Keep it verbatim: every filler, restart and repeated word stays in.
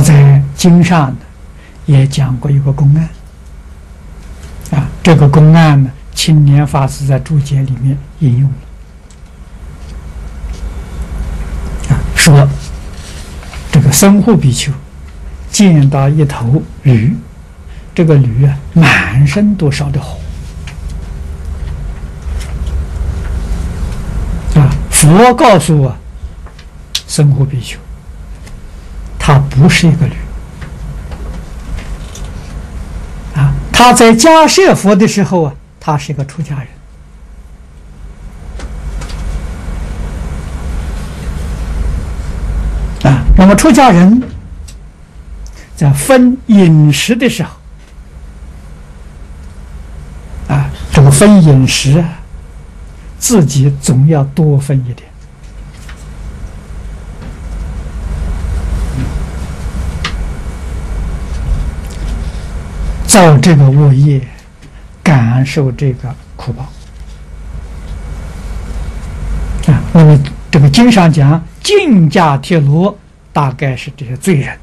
在经上呢也讲过一个公案啊，这个公案呢，青年法师在注解里面引用了啊，说这个僧护比丘见到一头驴，这个驴啊满身都烧着火啊，佛告诉我僧护比丘，他不是一个驴啊，他在迦叶佛的时候啊，他是一个出家人啊。那么出家人在分饮食的时候啊，这个分饮食啊，自己总要多分一点。造这个恶业，感受这个苦报啊。那么这个经上讲，净迦铁罗大概是这些罪人